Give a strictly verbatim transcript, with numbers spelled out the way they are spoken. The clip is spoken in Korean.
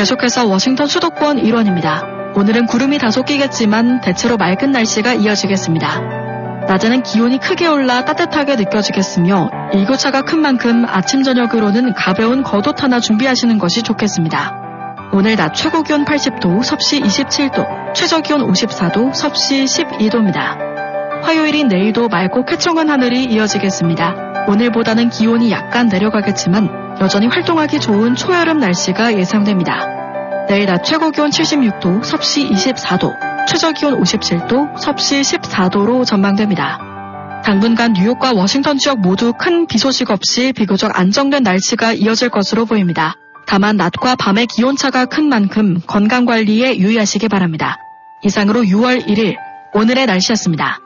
계속해서 워싱턴 수도권 일원입니다. 오늘은 구름이 다소 끼겠지만 대체로 맑은 날씨가 이어지겠습니다. 낮에는 기온이 크게 올라 따뜻하게 느껴지겠으며 일교차가 큰 만큼 아침 저녁으로는 가벼운 겉옷 하나 준비하시는 것이 좋겠습니다. 오늘 낮 최고 기온 팔십 도, 섭씨 이십칠 도, 최저 기온 오십사 도, 섭씨 십이 도입니다. 화요일인 내일도 맑고 쾌청한 하늘이 이어지겠습니다. 오늘보다는 기온이 약간 내려가겠지만 여전히 활동하기 좋은 초여름 날씨가 예상됩니다. 내일 낮 최고 기온 칠십육 도, 섭씨 이십사 도, 최저 기온 오십칠 도, 섭씨 십사 도로 전망됩니다. 당분간 뉴욕과 워싱턴 지역 모두 큰 비 소식 없이 비교적 안정된 날씨가 이어질 것으로 보입니다. 다만 낮과 밤의 기온차가 큰 만큼 건강관리에 유의하시기 바랍니다. 이상으로 유월 일일 오늘의 날씨였습니다.